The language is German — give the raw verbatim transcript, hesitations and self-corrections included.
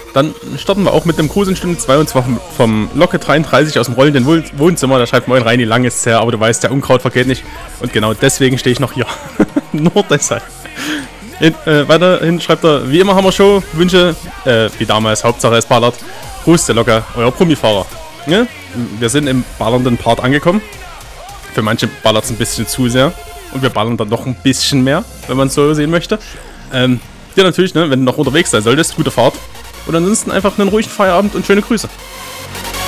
dann starten wir auch mit dem Gruß in Stunde zwei und zwar vom, vom Locke dreiunddreißig aus dem rollenden Wohn Wohnzimmer. Da schreibt moin Reini, lang ist es her, aber du weißt, der Unkraut vergeht nicht. Und genau deswegen stehe ich noch hier. Nur deshalb. In, äh, weiterhin schreibt er, wie immer haben wir Show, Wünsche, äh, wie damals, Hauptsache es ballert. Gruß der Locke, euer Brummifahrer. Ja? Wir sind im ballernden Part angekommen. Für manche ballert es ein bisschen zu sehr. Und wir ballern dann noch ein bisschen mehr, wenn man es so sehen möchte. Ähm, ja natürlich, ne, wenn du noch unterwegs sein solltest, gute Fahrt. Und ansonsten einfach einen ruhigen Feierabend und schöne Grüße.